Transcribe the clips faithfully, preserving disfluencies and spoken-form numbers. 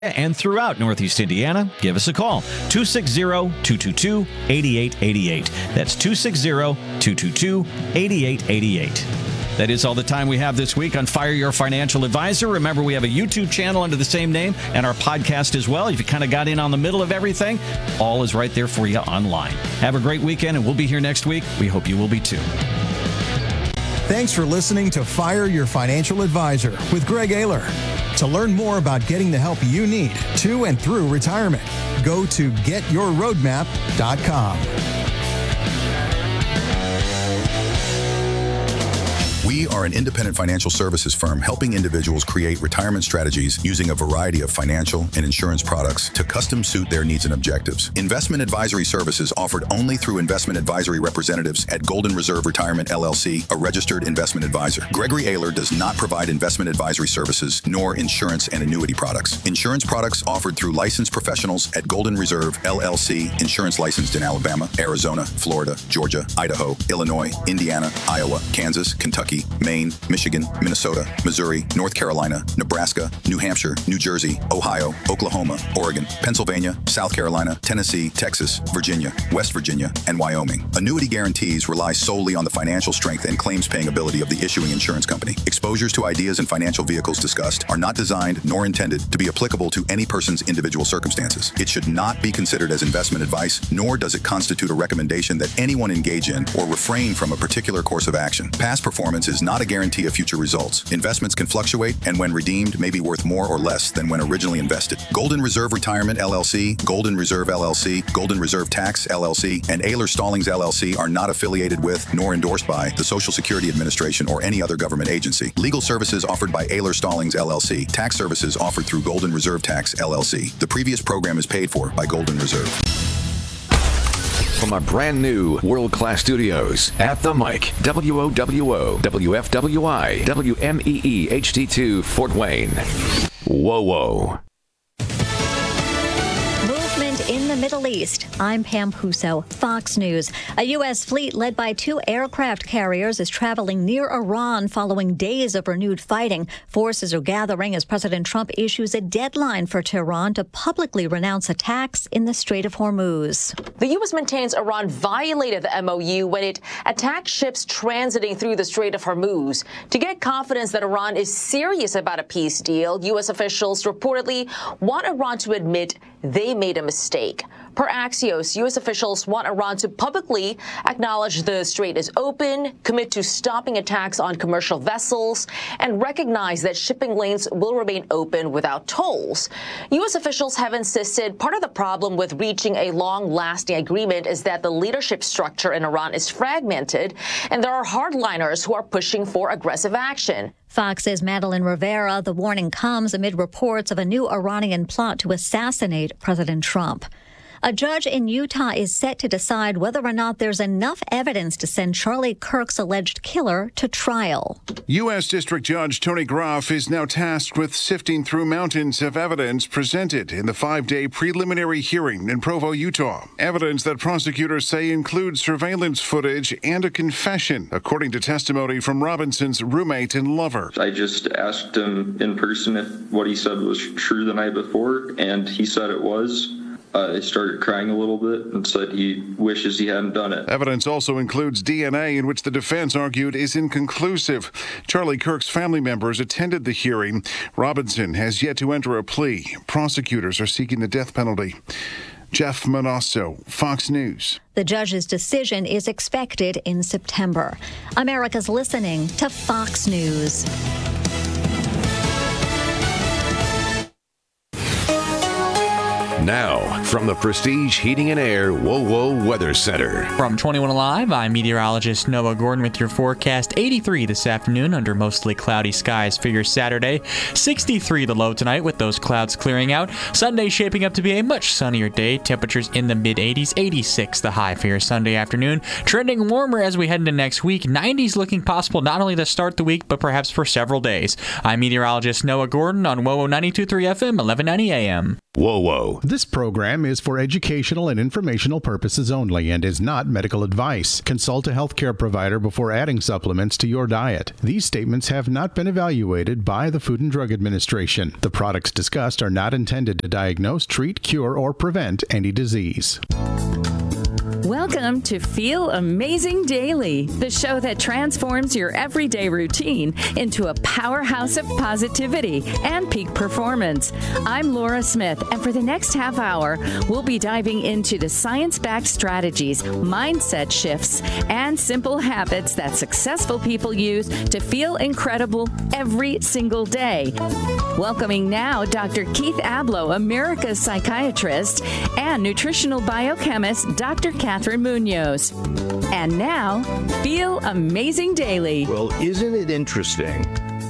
and throughout Northeast Indiana, give us a call. two six zero, two two two, eight eight eight eight. That's two six zero, two two two, eight eight eight eight. That is all the time we have this week on Fire Your Financial Advisor. Remember, we have a YouTube channel under the same name and our podcast as well. If you kind of got in on the middle of everything, all is right there for you online. Have a great weekend, and we'll be here next week. We hope you will be too. Thanks for listening to Fire Your Financial Advisor with Greg Ayler. To learn more about getting the help you need to and through retirement, go to get your roadmap dot com. We are an independent financial services firm helping individuals create retirement strategies using a variety of financial and insurance products to custom suit their needs and objectives. Investment advisory services offered only through investment advisory representatives at Golden Reserve Retirement L L C, a registered investment advisor. Gregory Ayler does not provide investment advisory services nor insurance and annuity products. Insurance products offered through licensed professionals at Golden Reserve L L C, insurance licensed in Alabama, Arizona, Florida, Georgia, Idaho, Illinois, Indiana, Iowa, Kansas, Kentucky, Maine, Michigan, Minnesota, Missouri, North Carolina, Nebraska, New Hampshire, New Jersey, Ohio, Oklahoma, Oregon, Pennsylvania, South Carolina, Tennessee, Texas, Virginia, West Virginia, and Wyoming. Annuity guarantees rely solely on the financial strength and claims-paying ability of the issuing insurance company. Exposures to ideas and financial vehicles discussed are not designed nor intended to be applicable to any person's individual circumstances. It should not be considered as investment advice, nor does it constitute a recommendation that anyone engage in or refrain from a particular course of action. Past performance is not a guarantee of future results. Investments can fluctuate and when redeemed may be worth more or less than when originally invested. Golden Reserve Retirement L L C, Golden Reserve L L C, Golden Reserve Tax L L C, and Ayler Stallings L L C are not affiliated with nor endorsed by the Social Security Administration or any other government agency. Legal services offered by Ayler Stallings L L C. Tax services offered through Golden Reserve Tax L L C. The previous program is paid for by Golden Reserve. From our brand new world-class studios at the mic, W O W O, W F W I, W M E E H D two, Fort Wayne. Whoa, whoa. In the Middle East, I'm Pam Puso, Fox News. A U S fleet led by two aircraft carriers is traveling near Iran following days of renewed fighting. Forces are gathering as President Trump issues a deadline for Tehran to publicly renounce attacks in the Strait of Hormuz. The U S maintains Iran violated the M O U when it attacked ships transiting through the Strait of Hormuz. To get confidence that Iran is serious about a peace deal, U S officials reportedly want Iran to admit they made a mistake. Per Axios, U S officials want Iran to publicly acknowledge the strait is open, commit to stopping attacks on commercial vessels, and recognize that shipping lanes will remain open without tolls. U S officials have insisted part of the problem with reaching a long-lasting agreement is that the leadership structure in Iran is fragmented, and there are hardliners who are pushing for aggressive action. Fox's Madeline Rivera. The warning comes amid reports of a new Iranian plot to assassinate President Trump. A judge in Utah is set to decide whether or not there's enough evidence to send Charlie Kirk's alleged killer to trial. U S. District Judge Tony Groff is now tasked with sifting through mountains of evidence presented in the five-day preliminary hearing in Provo, Utah. Evidence that prosecutors say includes surveillance footage and a confession, according to testimony from Robinson's roommate and lover. I just asked him in person if what he said was true the night before, and he said it was. Uh, he started crying a little bit and said he wishes he hadn't done it. Evidence also includes D N A, in which the defense argued is inconclusive. Charlie Kirk's family members attended the hearing. Robinson has yet to enter a plea. Prosecutors are seeking the death penalty. Jeff Manasso, Fox News. The judge's decision is expected in September. America's listening to Fox News. Now, from the Prestige Heating and Air Whoa Whoa Weather Center. From twenty-one Alive, I'm meteorologist Noah Gordon with your forecast. eighty-three this afternoon under mostly cloudy skies for your Saturday. sixty-three the low tonight with those clouds clearing out. Sunday shaping up to be a much sunnier day. Temperatures in the mid-eighties. eighty-six the high for your Sunday afternoon. Trending warmer as we head into next week. nineties looking possible not only to start the week, but perhaps for several days. I'm meteorologist Noah Gordon on Whoa Whoa ninety-two point three F M, eleven ninety A M. Whoa, whoa. This program is for educational and informational purposes only and is not medical advice. Consult a healthcare provider before adding supplements to your diet. These statements have not been evaluated by the Food and Drug Administration. The products discussed are not intended to diagnose, treat, cure, or prevent any disease. Welcome to Feel Amazing Daily, the show that transforms your everyday routine into a powerhouse of positivity and peak performance. I'm Laura Smith, and for the next half hour, we'll be diving into the science-backed strategies, mindset shifts, and simple habits that successful people use to feel incredible every single day. Welcoming now Doctor Keith Ablow, America's psychiatrist, and nutritional biochemist Doctor Catherine Munoz. And now, Feel Amazing Daily. Well, isn't it interesting?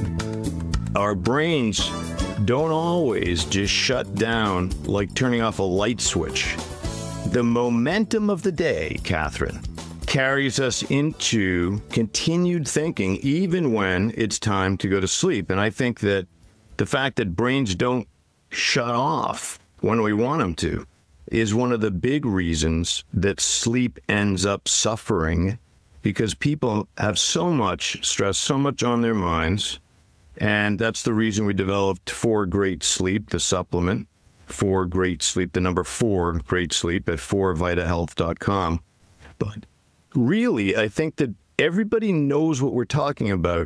Our brains don't always just shut down like turning off a light switch. The momentum of the day, Catherine, carries us into continued thinking even when it's time to go to sleep. And I think that the fact that brains don't shut off when we want them to is one of the big reasons that sleep ends up suffering, because people have so much stress, so much on their minds. And that's the reason we developed For Great Sleep, the supplement, For Great Sleep, the number four, Great Sleep at four vita health dot com. But really, I think that everybody knows what we're talking about.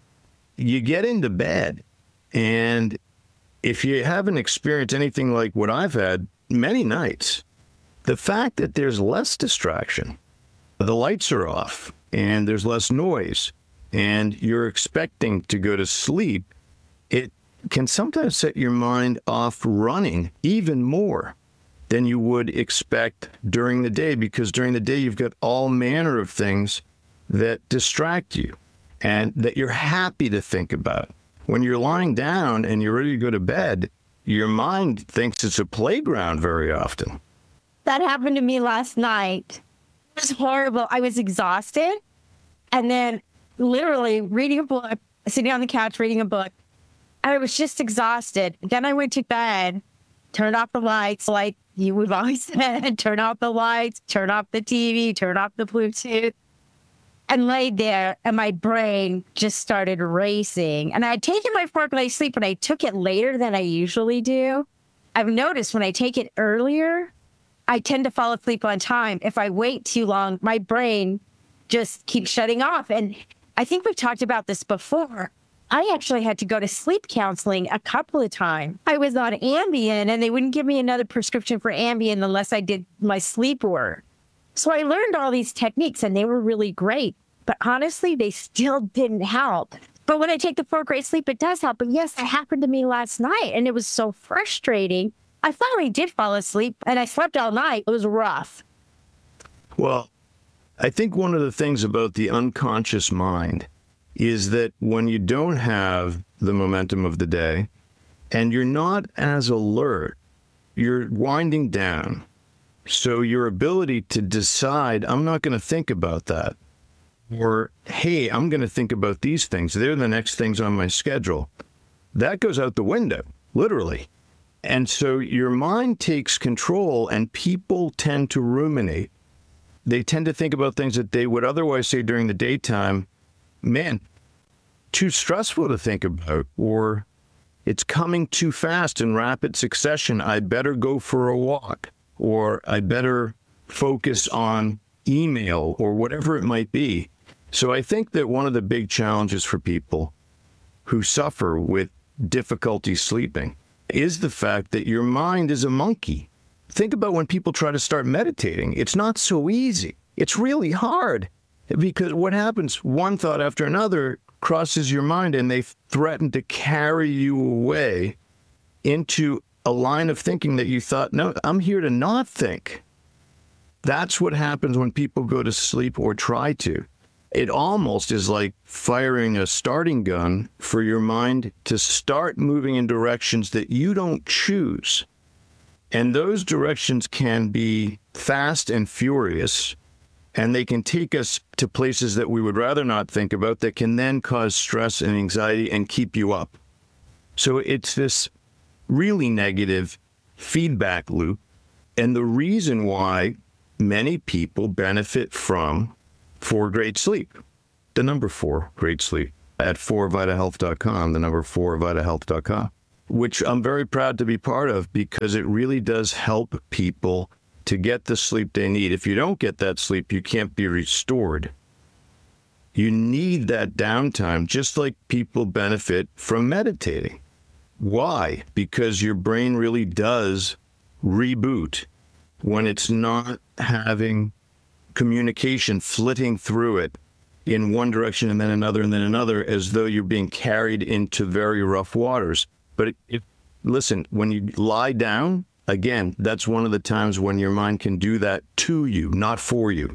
You get into bed, and if you haven't experienced anything like what I've had many nights, the fact that there's less distraction, the lights are off, and there's less noise, and you're expecting to go to sleep, it can sometimes set your mind off running even more than you would expect during the day, because during the day you've got all manner of things that distract you and that you're happy to think about. When you're lying down and you're ready to go to bed, your mind thinks it's a playground very often. That happened to me last night. It was horrible. I was exhausted. And then literally reading a book, sitting on the couch reading a book. I was just exhausted. Then I went to bed, turned off the lights, like you would always said, turn off the lights, turn off the T V, turn off the Bluetooth, and laid there, and my brain just started racing. And I had taken my four night sleep, but I took it later than I usually do. I've noticed when I take it earlier, I tend to fall asleep on time. If I wait too long, my brain just keeps shutting off. And I think we've talked about this before. I actually had to go to sleep counseling a couple of times. I was on Ambien, and they wouldn't give me another prescription for Ambien unless I did my sleep work. So I learned all these techniques, and they were really great. But honestly, they still didn't help. But when I take the For Great Sleep, it does help. But yes, it happened to me last night, and it was so frustrating. I finally did fall asleep, and I slept all night. It was rough. Well, I think one of the things about the unconscious mind is that when you don't have the momentum of the day and you're not as alert, you're winding down. So your ability to decide, I'm not going to think about that, or, hey, I'm going to think about these things, they're the next things on my schedule, that goes out the window, literally. And so your mind takes control, and people tend to ruminate. They tend to think about things that they would otherwise say during the daytime, man, too stressful to think about, or it's coming too fast in rapid succession, I better go for a walk, or I better focus on email, or whatever it might be. So I think that one of the big challenges for people who suffer with difficulty sleeping is the fact that your mind is a monkey. Think about when people try to start meditating. It's not so easy. It's really hard, because what happens, one thought after another crosses your mind, and they threaten to carry you away into a line of thinking that you thought, no, I'm here to not think. That's what happens when people go to sleep or try to. It almost is like firing a starting gun for your mind to start moving in directions that you don't choose. And those directions can be fast and furious, and they can take us to places that we would rather not think about, that can then cause stress and anxiety and keep you up. So it's this really negative feedback loop. And the reason why many people benefit from four Great Sleep, the number four Great Sleep, at four vita health dot com, the number four vita health dot com, which I'm very proud to be part of because it really does help people to get the sleep they need. If you don't get that sleep, you can't be restored. You need that downtime, just like people benefit from meditating. Why? Because your brain really does reboot when it's not having communication flitting through it in one direction and then another and then another, as though you're being carried into very rough waters. But if, listen, when you lie down, again, that's one of the times when your mind can do that to you, not for you.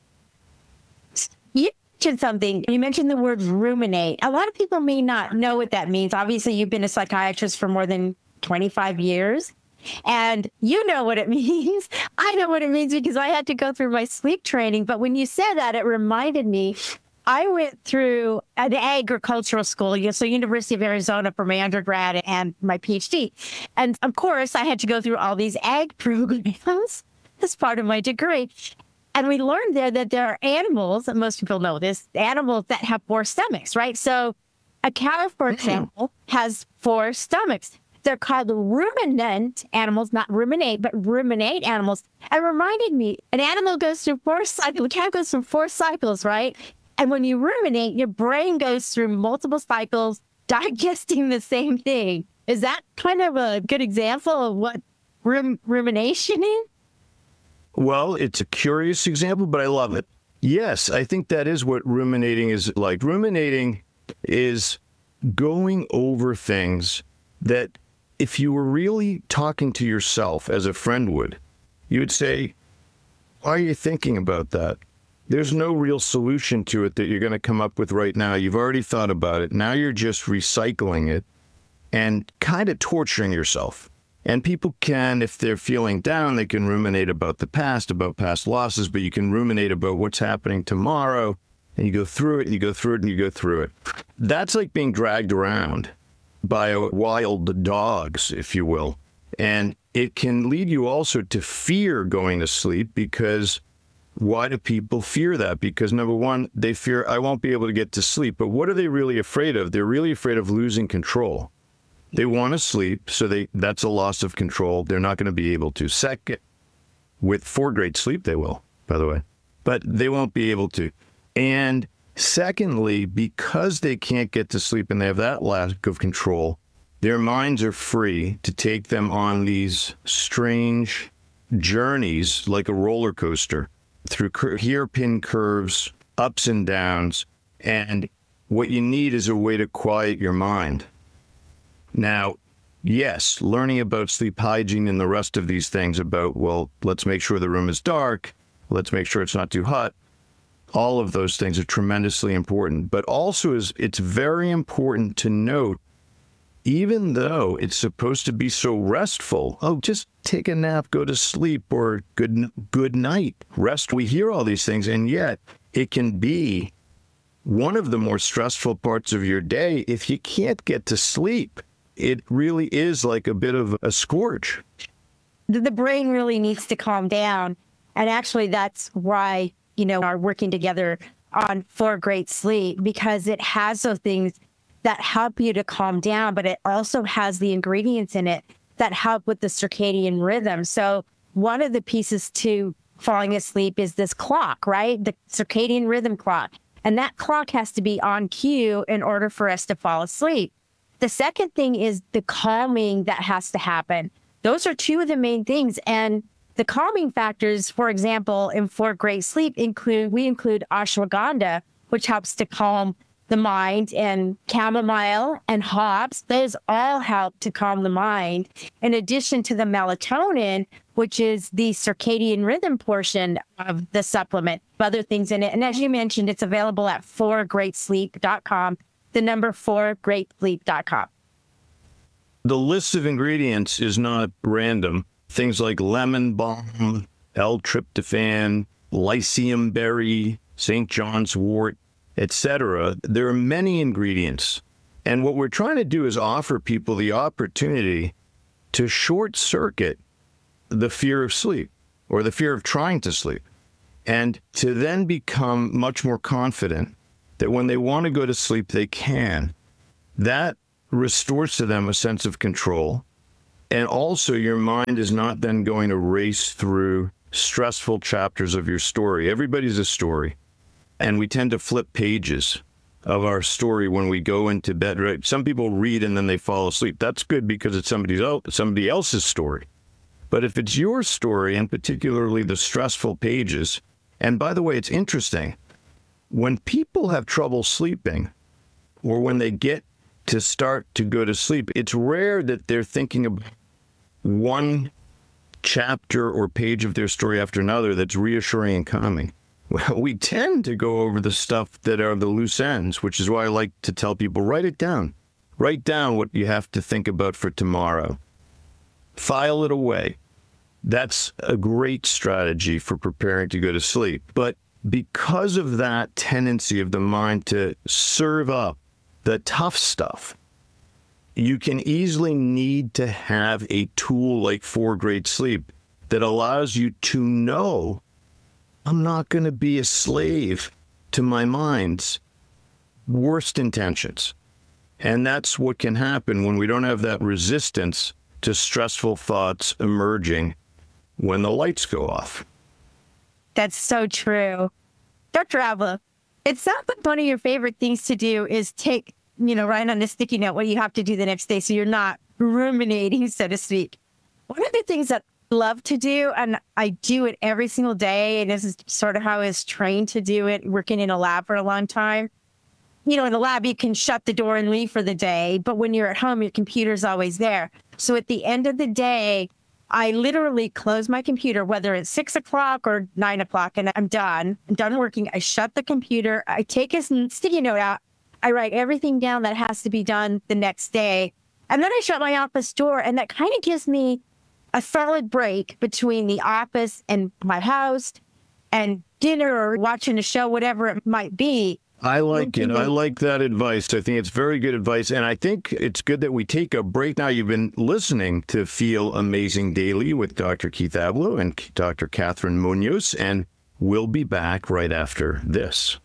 You mentioned something. You mentioned the word ruminate. A lot of people may not know what that means. Obviously, you've been a psychiatrist for more than twenty-five years. And you know what it means. I know what it means because I had to go through my sleep training. But when you said that, it reminded me, I went through an agricultural school, so University of Arizona for my undergrad and my PhD. And of course, I had to go through all these ag programs as part of my degree. And we learned there that there are animals, and most people know this, animals that have four stomachs, right? So a cow, for example, has four stomachs. They're called ruminant animals, not ruminate, but ruminate animals. It reminded me, an animal goes through four cycles, a cow goes through four cycles, right? And when you ruminate, your brain goes through multiple cycles, digesting the same thing. Is that kind of a good example of what rum- rumination is? Well, it's a curious example, but I love it. Yes, I think that is what ruminating is like. Ruminating is going over things that if you were really talking to yourself as a friend would, you would say, why are you thinking about that? There's no real solution to it that you're going to come up with right now. You've already thought about it. Now you're just recycling it and kind of torturing yourself. And people can, if they're feeling down, they can ruminate about the past, about past losses, but you can ruminate about what's happening tomorrow. And you go through it, and you go through it, and you go through it. That's like being dragged around by wild dogs, if you will. And it can lead you also to fear going to sleep, because why do people fear that? Because number one, they fear, I won't be able to get to sleep. But what are they really afraid of? They're really afraid of losing control. They want to sleep, so they that's a loss of control. They're not going to be able to. Second, with four Great Sleep, they will, by the way. But they won't be able to. And secondly, because they can't get to sleep and they have that lack of control, their minds are free to take them on these strange journeys like a roller coaster through cur- hairpin curves, ups and downs. And what you need is a way to quiet your mind. Now, yes, learning about sleep hygiene and the rest of these things about, well, let's make sure the room is dark, let's make sure it's not too hot. All of those things are tremendously important. But also, is it's very important to note, even though it's supposed to be so restful, oh, just take a nap, go to sleep, or good good night, rest. We hear all these things, and yet it can be one of the more stressful parts of your day if you can't get to sleep. It really is like a bit of a scourge. The brain really needs to calm down. And actually, that's why, you know, are working together on four Great Sleep, because it has those things that help you to calm down, but it also has the ingredients in it that help with the circadian rhythm. So one of the pieces to falling asleep is this clock, right? The circadian rhythm clock. And that clock has to be on cue in order for us to fall asleep. The second thing is the calming that has to happen. Those are two of the main things. And the calming factors, for example, in four Great Sleep include, we include ashwagandha, which helps to calm the mind, and chamomile and hops. Those all help to calm the mind, in addition to the melatonin, which is the circadian rhythm portion of the supplement, other things in it. And as you mentioned, it's available at four great sleep dot com, the number four great sleep dot com. The list of ingredients is not random. Things like lemon balm, L-tryptophan, lycium berry, Saint John's wort, et cetera. There are many ingredients. And what we're trying to do is offer people the opportunity to short circuit the fear of sleep or the fear of trying to sleep, and to then become much more confident that when they want to go to sleep, they can. That restores to them a sense of control. And also your mind is not then going to race through stressful chapters of your story. Everybody's a story. And we tend to flip pages of our story when we go into bed. Right? Some people read and then they fall asleep. That's good because it's somebody else, somebody else's story. But if it's your story, and particularly the stressful pages, and by the way, it's interesting, when people have trouble sleeping, or when they get to start to go to sleep, it's rare that they're thinking of one chapter or page of their story after another that's reassuring and calming. Well, we tend to go over the stuff that are the loose ends, which is why I like to tell people, write it down. Write down what you have to think about for tomorrow. File it away. That's a great strategy for preparing to go to sleep. But because of that tendency of the mind to serve up the tough stuff, you can easily need to have a tool like Four Great Sleep that allows you to know, I'm not going to be a slave to my mind's worst intentions. And that's what can happen when we don't have that resistance to stressful thoughts emerging when the lights go off. That's so true. Doctor Avila, it sounds like one of your favorite things to do is take, you know, write on a sticky note what you have to do the next day so you're not ruminating, so to speak. One of the things that I love to do, and I do it every single day, and this is sort of how I was trained to do it, working in a lab for a long time. You know, in the lab, you can shut the door and leave for the day, but when you're at home, your computer's always there. So at the end of the day, I literally close my computer, whether it's six o'clock or nine o'clock, and I'm done. I'm done working. I shut the computer. I take a sticky note out. I write everything down that has to be done the next day. And then I shut my office door. And that kind of gives me a solid break between the office and my house and dinner or watching a show, whatever it might be. I like it. I like that advice. I think it's very good advice. And I think it's good that we take a break now. You've been listening to Feel Amazing Daily with Doctor Keith Ablow and Doctor Catherine Munoz, and we'll be back right after this.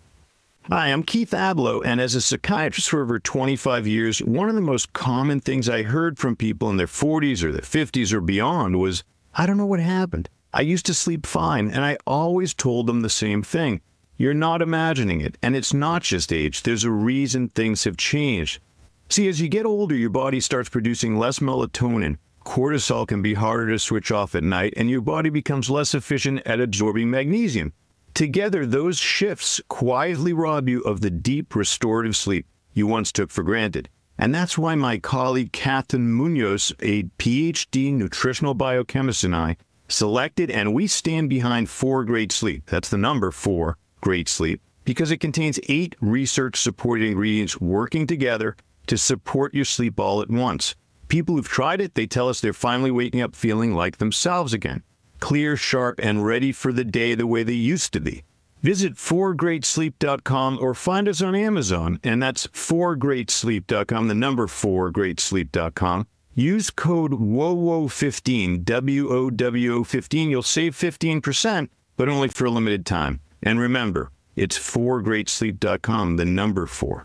Hi, I'm Keith Ablow, and as a psychiatrist for over twenty-five years, one of the most common things I heard from people in their forties or their fifties or beyond was, I don't know what happened. I used to sleep fine, and I always told them the same thing. You're not imagining it, and it's not just age. There's a reason things have changed. See, as you get older, your body starts producing less melatonin. Cortisol can be harder to switch off at night, and your body becomes less efficient at absorbing magnesium. Together, those shifts quietly rob you of the deep restorative sleep you once took for granted. And that's why my colleague Catherine Munoz, a P H D nutritional biochemist, and I selected, and we stand behind Four Great Sleep. That's the number four. Great Sleep, because it contains eight research-supported ingredients working together to support your sleep all at once. People who've tried it, they tell us they're finally waking up feeling like themselves again, clear, sharp, and ready for the day the way they used to be. Visit four great sleep dot com or find us on Amazon, and that's four great sleep dot com, the number four great sleep dot com. Use code W O W O fifteen, W O W O fifteen. You'll save fifteen percent, but only for a limited time. And remember, it's four great sleep dot com, the number four.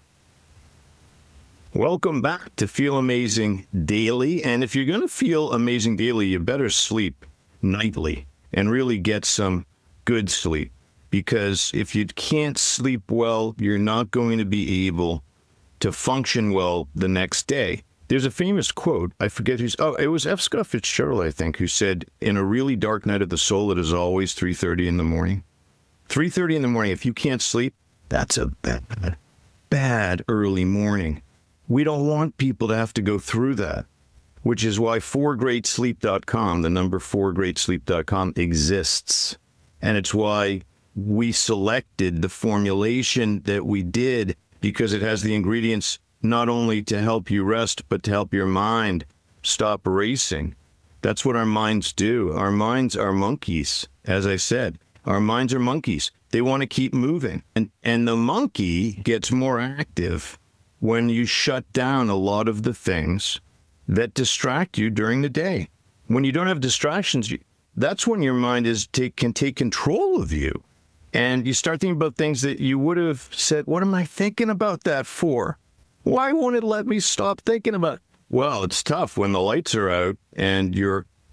Welcome back to Feel Amazing Daily. And if you're going to feel amazing daily, you better sleep nightly and really get some good sleep. Because if you can't sleep well, you're not going to be able to function well the next day. There's a famous quote, I forget who's, oh, it was F. Scott Fitzgerald, I think, who said, in a really dark night of the soul, it is always three thirty in the morning. three thirty in the morning, if you can't sleep, that's a bad, bad early morning. We don't want people to have to go through that, which is why four great sleep dot com, the number four great sleep dot com, exists. And it's why we selected the formulation that we did, because it has the ingredients not only to help you rest, but to help your mind stop racing. That's what our minds do. Our minds are monkeys, as I said. Our minds are monkeys. They want to keep moving. And, and the monkey gets more active when you shut down a lot of the things that distract you during the day. When you don't have distractions, you, that's when your mind is take, can take control of you. And you start thinking about things that you would have said, what am I thinking about that for? Why won't it let me stop thinking about it? Well, it's tough when the lights are out and you're